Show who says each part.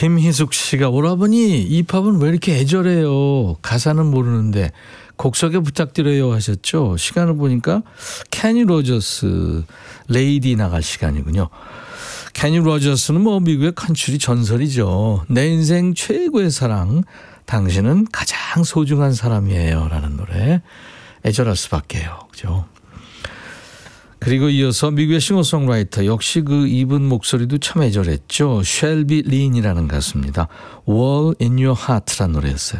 Speaker 1: 김희숙 씨가 오라버니 이 팝은 왜 이렇게 애절해요. 가사는 모르는데 곡 소개 부탁드려요 하셨죠. 시간을 보니까 케니 로저스 레이디 나갈 시간이군요. 케니 로저스는 뭐 미국의 컨츄리 전설이죠. 내 인생 최고의 사랑 당신은 가장 소중한 사람이에요 라는 노래. 애절할 수밖에요. 그죠? 그리고 이어서 미국의 싱어송라이터 역시 그 이분 목소리도 참 애절했죠. 쉘비 린이라는 가수입니다. Wall in Your Heart라는 노래였어요.